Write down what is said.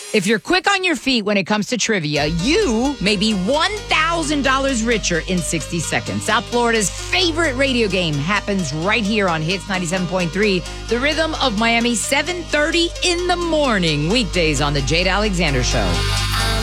If you're quick on your feet when it comes to trivia, you may be $1,000 richer in 60 seconds. South Florida's favorite radio game happens right here on Hits 97.3, the rhythm of Miami, 7:30 in the morning, weekdays on the Jade Alexander Show.